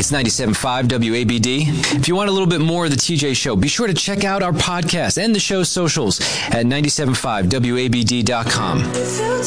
It's 97.5 WABD. If you want a little bit more of the TJ Show, be sure to check out our podcast and the show's socials at 97.5WABD.com.